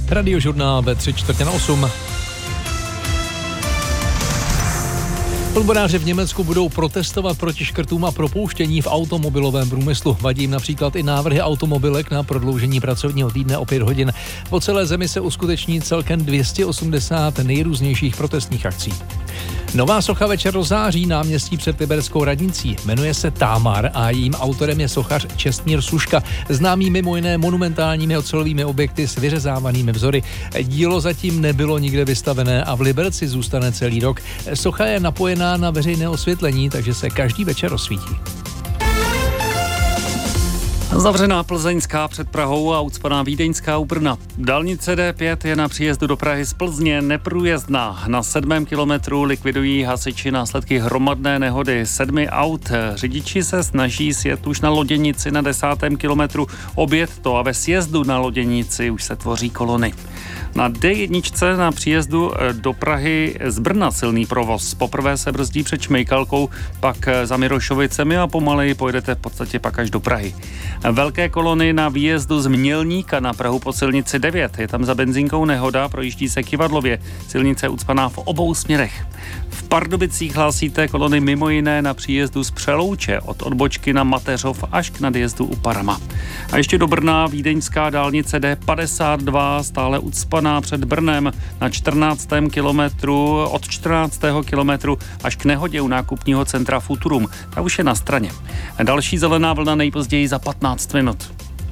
Radiožurnál ve 7:45. Odboráři v Německu budou protestovat proti škrtům a propouštění v automobilovém průmyslu. Vadí jim například i návrhy automobilek na prodloužení pracovního týdne o 5 hodin. Po celé zemi se uskuteční celkem 280 nejrůznějších protestních akcí. Nová socha Večer do září náměstí před Libereckou radnicí jmenuje se Támar a jejím autorem je sochař Čestmír Suška, známý mimo jiné monumentálními ocelovými objekty s vyřezávanými vzory. Dílo zatím nebylo nikde vystavené a v Liberci zůstane celý rok. Socha je napojená na veřejné osvětlení, takže se každý večer osvítí. Zavřená plzeňská před Prahou a ucpaná vídeňská u Brna. Dálnice D5 je na příjezdu do Prahy z Plzně neprůjezdná. Na 7. kilometru likvidují hasiči následky hromadné nehody 7 aut. Řidiči se snaží sjet už na loděnici na 10. kilometru. Objet to a ve sjezdu na loděnici už se tvoří kolony. Na D1 na příjezdu do Prahy z Brna silný provoz. Poprvé se brzdí před Šmejkalkou, pak za Mirošovicemi a pomaleji pojedete v podstatě pak až do Prahy. Velké kolony na výjezdu z Mělníka na Prahu po silnici 9. Je tam za benzínkou nehoda, projíždí se Kyvadlově. Silnice je ucpaná v obou směrech. V Pardubicích hlásíte kolony mimo jiné na příjezdu z Přelouče od odbočky na Mateřov až k nadjezdu u Parama. A ještě do Brna vídeňská dálnice D52 stále ucpaná před Brnem na 14. kilometru, od 14. kilometru až k nehodě u nákupního centra Futurum. Ta už je na straně. Další zelená vlna nejpozději za 15 minut.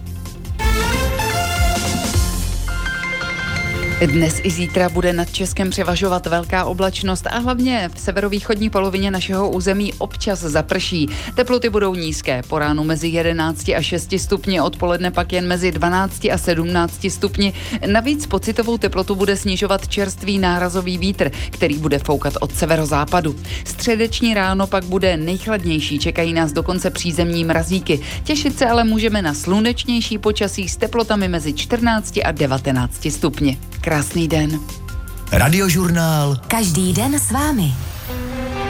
Dnes i zítra bude nad Českem převažovat velká oblačnost a hlavně v severovýchodní polovině našeho území občas zaprší. Teploty budou nízké, po ránu mezi 11 a 6 stupni, odpoledne pak jen mezi 12 a 17 stupni. Navíc pocitovou teplotu bude snižovat čerstvý nárazový vítr, který bude foukat od severozápadu. Středeční ráno pak bude nejchladnější, čekají nás dokonce přízemní mrazíky. Těšit se ale můžeme na slunečnější počasí s teplotami mezi 14 a 19 stupni. Krásný den. Radiožurnál. Každý den s vámi.